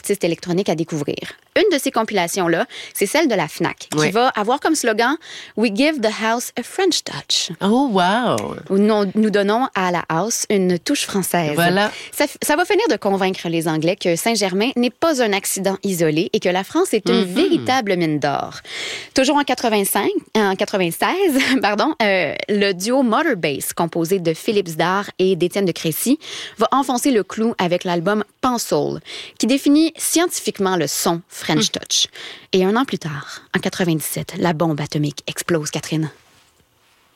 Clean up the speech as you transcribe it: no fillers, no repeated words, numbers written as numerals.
artistes électroniques à découvrir. Une de ces compilations-là, c'est celle de la FNAC, qui va avoir comme slogan « We give the house a French touch ». Oh, wow! Nous donnons à la house une touche française. Voilà. Ça va finir de convaincre les Anglais que Saint-Germain n'est pas un accident isolé et que la France est une véritable mine d'or. Toujours en 96, le duo Motorbass, composé de Philippe Zdar et d'Étienne de Crécy, va enfoncer le clou avec l'album Pansoul, qui définit scientifiquement le son French Touch. Et un an plus tard, en 97, la bombe atomique explose, Catherine.